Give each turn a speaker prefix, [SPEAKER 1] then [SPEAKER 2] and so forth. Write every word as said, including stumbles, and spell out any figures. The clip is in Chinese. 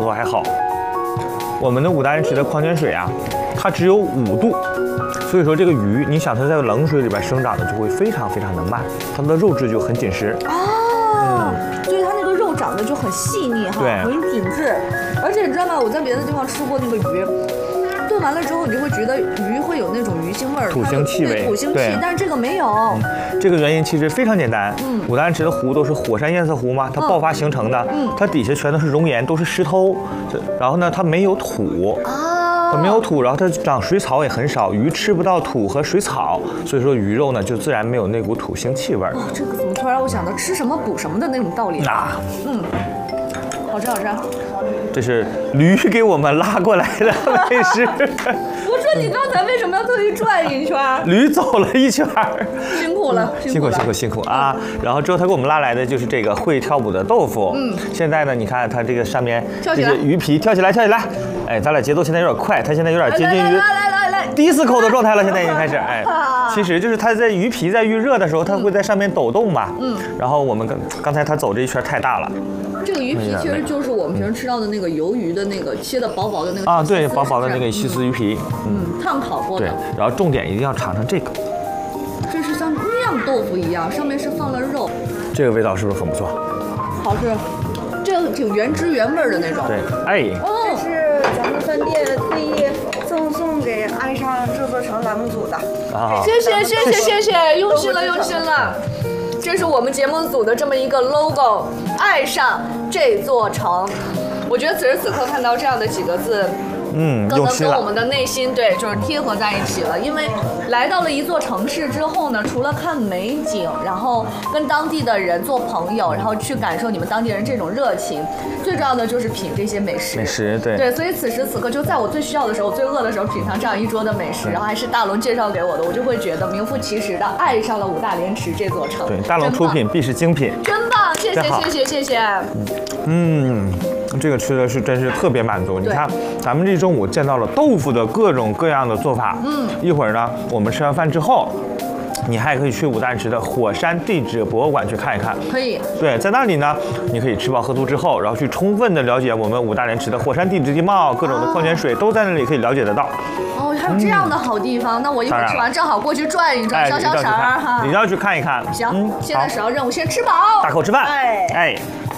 [SPEAKER 1] 候还好。我们的五大连池的矿泉水啊，它只有五度，所以说这个鱼，你想它在冷水里边生长的就会非常非常的慢，它们的肉质就很紧实。
[SPEAKER 2] 哦，嗯、所以它那个肉长得就很细腻哈，
[SPEAKER 1] 对，
[SPEAKER 2] 很紧致。而且你知道吗？我在别的地方吃过那个鱼。炖完了之后，你就会觉得鱼会有那种鱼腥味儿、
[SPEAKER 1] 土腥气味、
[SPEAKER 2] 土腥气，但是这个没有。嗯、
[SPEAKER 1] 这个原因其实非常简单。嗯，五大连池的湖都是火山堰塞湖嘛，它爆发形成的。嗯，它底下全都是熔岩，都是石头。然后呢，它没有土。啊。它没有土，然后它长水草也很少，鱼吃不到土和水草，所以说鱼肉呢就自然没有那股土腥气味。
[SPEAKER 2] 哦，这个怎么突然让我想到吃什么补什么的那种道理？
[SPEAKER 1] 啊，
[SPEAKER 2] 嗯。好吃好吃，
[SPEAKER 1] 这是驴给我们拉过来的美食。
[SPEAKER 2] 我说你刚才为什么要特意转一圈？
[SPEAKER 1] 驴走了一圈，
[SPEAKER 2] 辛苦了，
[SPEAKER 1] 辛苦辛苦辛苦啊！然后之后他给我们拉来的就是这个会跳舞的豆腐。嗯，现在呢，你看它这个上面这些鱼皮跳起来跳起来，哎，咱俩节奏现在有点快，它现在有点接近于
[SPEAKER 2] 来来来
[SPEAKER 1] disco的状态了，现在已经开始哎。其实就是它在鱼皮在预热的时候，它会在上面抖动嘛。嗯，然后我们刚刚才它走这一圈太大了。
[SPEAKER 2] 这个鱼皮其实就是我们平时吃到的那个鱿鱼的那个切的薄薄的那个
[SPEAKER 1] 啊，对，薄薄的那个细丝鱼皮，
[SPEAKER 2] 嗯，烫烤过的。
[SPEAKER 1] 对，然后重点一定要尝尝这个，
[SPEAKER 2] 这是像酿豆腐一样，上面是放了肉，
[SPEAKER 1] 这个味道是不是很不错？
[SPEAKER 2] 好吃，这个挺原汁原味的那种。
[SPEAKER 1] 对，哎，
[SPEAKER 3] 这是咱们饭店特意赠送给爱上制作城栏目组的。
[SPEAKER 1] 啊，
[SPEAKER 2] 谢谢谢谢谢谢，用心了用心了。这是我们节目组的这么一个 logo， 爱上这座城。我觉得此时此刻看到这样的几个字，
[SPEAKER 1] 嗯，
[SPEAKER 2] 更能跟我们的内心对，就是贴合在一起了。因为来到了一座城市之后呢，除了看美景，然后跟当地的人做朋友，然后去感受你们当地人这种热情，最重要的就是品这些美食。
[SPEAKER 1] 美食，对
[SPEAKER 2] 对，所以此时此刻就在我最需要的时候、最饿的时候，品尝这样一桌的美食，然后还是大龙介绍给我的，我就会觉得名副其实的爱上了五大连池这座城。
[SPEAKER 1] 对，大龙出品必是精品，
[SPEAKER 2] 真棒！谢谢谢谢谢谢。
[SPEAKER 1] 嗯。这个吃的是真是特别满足。你看，咱们这中午见到了豆腐的各种各样的做法。嗯，一会儿呢，我们吃完饭之后，你还可以去五大连池的火山地质博物馆去看一看。
[SPEAKER 2] 可以。
[SPEAKER 1] 对，在那里呢，你可以吃饱喝足之后，然后去充分的了解我们五大连池的火山地质地貌，各种的矿泉水都在那里可以了解得到。
[SPEAKER 2] 哦，还有这样的好地方，嗯、那我一会儿吃完正好过去转一转，消消食儿哈。
[SPEAKER 1] 你要去看一看。
[SPEAKER 2] 行，嗯、现在首要任务先吃饱，
[SPEAKER 1] 大口吃饭。
[SPEAKER 2] 哎
[SPEAKER 1] 哎。